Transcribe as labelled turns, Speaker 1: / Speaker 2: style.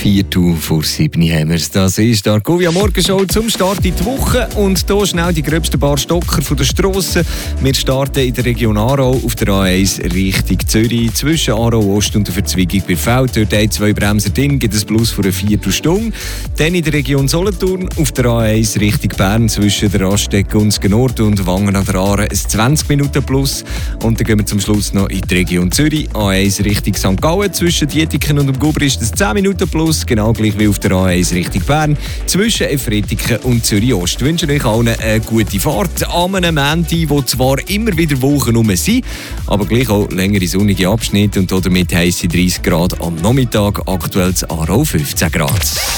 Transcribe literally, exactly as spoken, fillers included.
Speaker 1: Viertel vor sieben haben wir es. Das ist der Argovia Morgenshow zum Start in die Woche. Und hier schnell die gröbsten paar Stocker von der Strasse. Wir starten in der Region Aarau auf der A eins Richtung Zürich. Zwischen Aarau Ost und der Verzweigung bei Feld. Dort ein, zwei Bremsen drin, gibt es Plus von einer Viertelstunde. Dann in der Region Solothurn auf der A eins Richtung Bern zwischen der Raststätte und Nord und Wangen an der Aare ein zwanzig Minuten Plus. Und dann gehen wir zum Schluss noch in die Region Zürich. A eins Richtung Sankt Gallen zwischen Dietiken und dem Gubri ist es zehn Minuten Plus. Genau gleich wie auf der A eins Richtung Bern zwischen Efretiken und Zürich Ost. Ich wünsche euch allen eine gute Fahrt an einem Montag, wo zwar immer wieder Wochen rum sind, aber gleich auch längere sonnige Abschnitte und damit heisse dreißig Grad am Nachmittag, aktuell in Aarau fünfzehn Grad.